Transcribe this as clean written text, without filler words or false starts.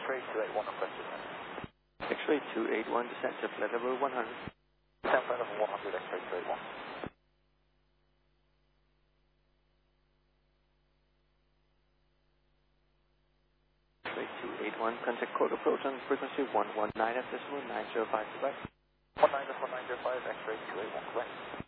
X-ray 281 requested. X-ray 281, descent to flight level 100. Descent flight level 100, X-ray 281. X-ray 281, contact code approach on frequency 119 at decimal 905, goodbye. 19.905, X-ray 281, correct.